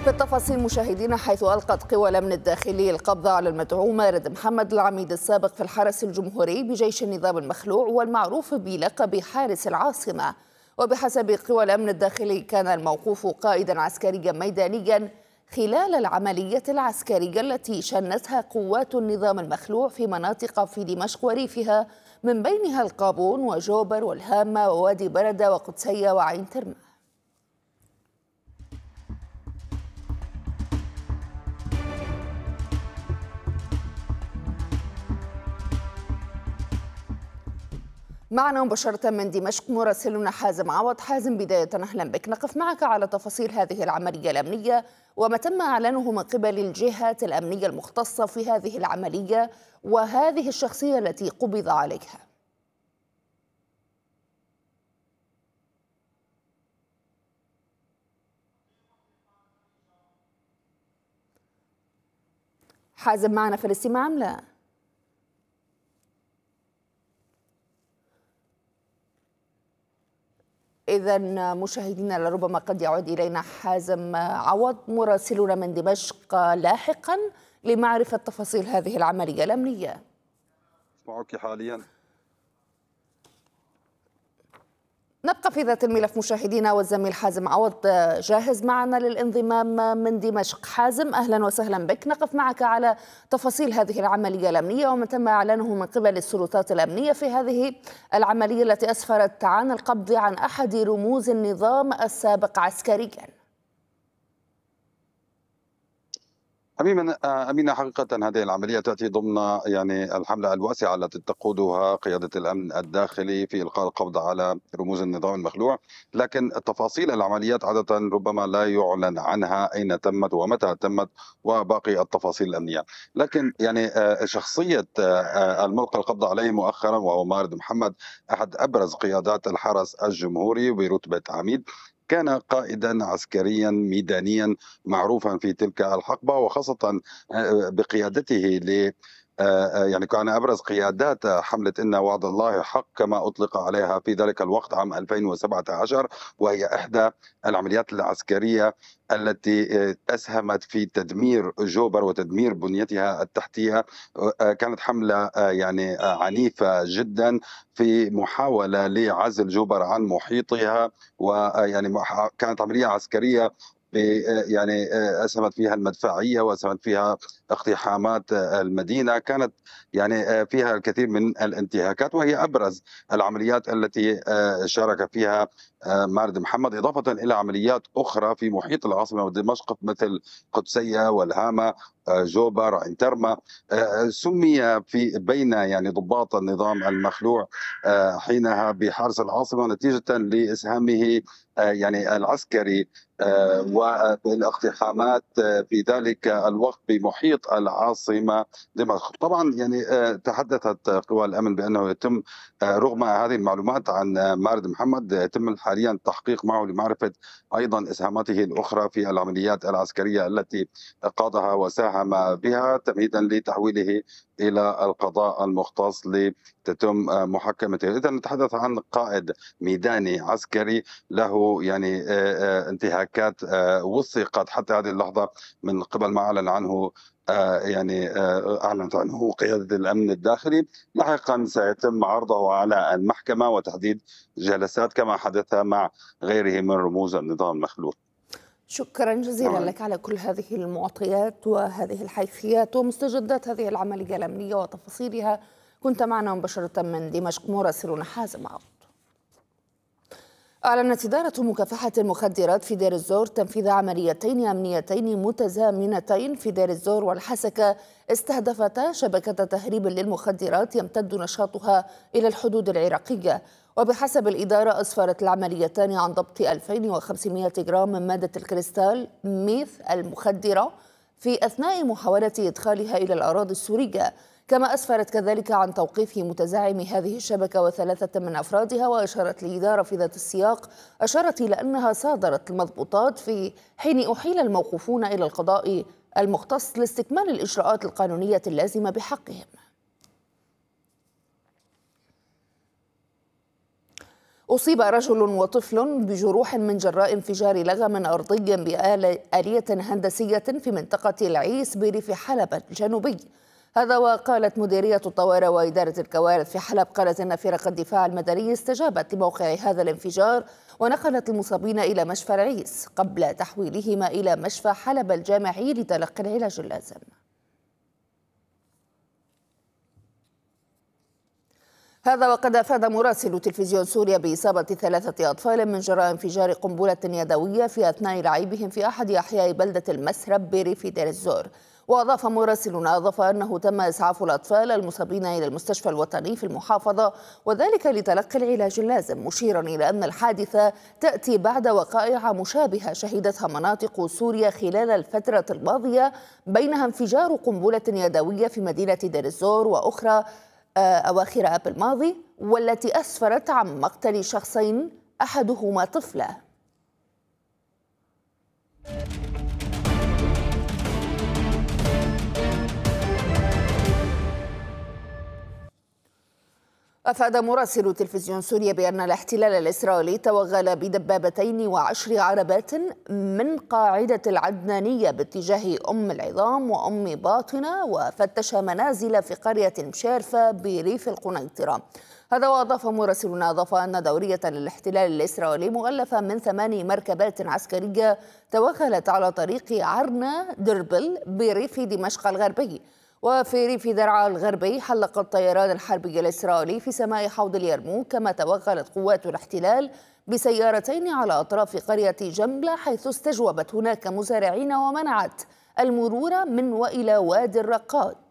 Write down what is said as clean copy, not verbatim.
بالتفاصيل مشاهدينا، حيث ألقت قوى الأمن الداخلي القبض على المدعو مارد محمد العميد السابق في الحرس الجمهوري بجيش النظام المخلوع والمعروف بلقب حارس العاصمة. وبحسب قوى الأمن الداخلي كان الموقوف قائدا عسكريا ميدانيا خلال العملية العسكرية التي شنتها قوات النظام المخلوع في مناطق في دمشق وريفها، من بينها القابون وجوبر والهامة ووادي بردة وقدسية وعين ترمة. معنا مباشرة من دمشق مراسلنا حازم عوض. حازم، بداية أهلا بك، نقف معك على تفاصيل هذه العملية الأمنية وما تم إعلانه من قبل الجهات الأمنية المختصة في هذه العملية وهذه الشخصية التي قبض عليها. حازم معنا في الاستماع أم لا؟ إذا مشاهدينا لربما قد يعود إلينا حازم عوض مراسلنا من دمشق لاحقا لمعرفة تفاصيل هذه العملية الأمنية. معك حاليا. نبقى في ذات الملف مشاهدينا، والزميل حازم عوض جاهز معنا للانضمام من دمشق. حازم أهلا وسهلا بك، نقف معك على تفاصيل هذه العملية الأمنية وما تم إعلانه من قبل السلطات الأمنية في هذه العملية التي أسفرت عن القبض عن أحد رموز النظام السابق عسكريا. أمينة، حقيقة هذه العملية تأتي ضمن الحملة الواسعة التي تقودها قيادة الأمن الداخلي في إلقاء القبض على رموز النظام المخلوع، لكن تفاصيل العمليات عادة ربما لا يعلن عنها أين تمت ومتى تمت وباقي التفاصيل الأمنية. لكن شخصية الملقى القبض عليه مؤخرا وهو مارد محمد، أحد أبرز قيادات الحرس الجمهوري برتبة عميد، كان قائدا عسكريا ميدانيا معروفا في تلك الحقبة، وخاصة بقيادته ل كان أبرز قيادات حملة إن وعد الله حق كما أطلق عليها في ذلك الوقت عام 2017، وهي إحدى العمليات العسكرية التي أسهمت في تدمير جوبر وتدمير بنيتها التحتية. كانت حملة عنيفة جدا في محاولة لعزل جوبر عن محيطها، كانت عملية عسكرية أسهمت فيها المدفعية وأسهمت فيها اقتحامات المدينة، كانت فيها الكثير من الانتهاكات، وهي أبرز العمليات التي شارك فيها مارد محمد، إضافة إلى عمليات أخرى في محيط العاصمة دمشق مثل قدسية والهامة جوبر عين ترمة. سمي في بين ضباط النظام المخلوع حينها بحارس العاصمة نتيجة لإسهامه العسكري والاقتحامات في ذلك الوقت بمحيط العاصمة دمشق. طبعا تحدثت قوى الأمن بأنه يتم رغم هذه المعلومات عن مارد محمد يتم حاليا التحقيق معه لمعرفة أيضا إسهاماته الأخرى في العمليات العسكرية التي قادها وساهم بها، تمهيدا لتحويله إلى القضاء المختص لتتم محاكمته. إذا نتحدث عن قائد ميداني عسكري له انتهاكات وثقت حتى هذه اللحظة من قبل ما أعلن عنه أعلنت عنه قيادة الأمن الداخلي. لاحقا سيتم عرضه على المحكمة وتحديد جلسات كما حدث مع غيره من رموز النظام المخلوع. شكرا جزيلا لك على كل هذه المعطيات وهذه الحيثيات ومستجدات هذه العملية الأمنية وتفاصيلها. كنت معنا مباشرة من دمشق مراسلنا حازم عوض. أعلنت إدارة مكافحة المخدرات في دير الزور تنفيذ عمليتين أمنيتين متزامنتين في دير الزور والحسكة استهدفتا شبكة تهريب للمخدرات يمتد نشاطها إلى الحدود العراقية. وبحسب الإدارة أسفرت العمليتان عن ضبط 2500 جرام من مادة الكريستال ميث المخدرة في أثناء محاولة إدخالها إلى الأراضي السورية. كما أسفرت كذلك عن توقيف متزعم هذه الشبكة و3 من أفرادها. وأشارت الإدارة في ذات السياق إلى أنها صادرت المضبوطات في حين أحيل الموقوفون إلى القضاء المختص لاستكمال الإجراءات القانونية اللازمة بحقهم. أصيب رجل وطفل بجروح من جراء انفجار لغم أرضي بآلية هندسية في منطقة العيس بريف حلب الجنوبي. هذا وقالت مديرية الطوارئ وإدارة الكوارث في حلب، قالت إن فرق الدفاع المدني استجابت لموقع هذا الانفجار ونقلت المصابين إلى مشفى العيس قبل تحويلهما إلى مشفى حلب الجامعي لتلقي العلاج اللازم. هذا وقد أفاد مراسل تلفزيون سوريا بإصابة 3 أطفال من جراء انفجار قنبلة يدوية في أثناء لعبهم في أحد أحياء بلدة المسرب بريف دير الزور. وأضاف مراسل أنه تم إسعاف الأطفال المصابين إلى المستشفى الوطني في المحافظة وذلك لتلقي العلاج اللازم، مشيرا إلى أن الحادثة تأتي بعد وقائع مشابهة شهدتها مناطق سوريا خلال الفترة الماضية، بينها انفجار قنبلة يدوية في مدينة دير الزور وأخرى أواخر آب الماضي، والتي أسفرت عن مقتل شخصين أحدهما طفلة. أفاد مراسل تلفزيون سوريا بأن الاحتلال الإسرائيلي توغل بدبابتين و10 عربات من قاعدة العدنانية باتجاه أم العظام وأم باطنة وفتش منازل في قرية مشارفة بريف القنيطرة. هذا وأضاف مراسل أن دورية الاحتلال الإسرائيلي مؤلفة من 8 مركبات عسكرية توغلت على طريق عرنا دربل بريف دمشق الغربي. وفي ريف درعا الغربي حلق الطيران الحربي الإسرائيلي في سماء حوض اليرموك، كما توغلت قوات الاحتلال بسيارتين على أطراف قرية جملة حيث استجوبت هناك مزارعين ومنعت المرور من وإلى وادي الرقاد.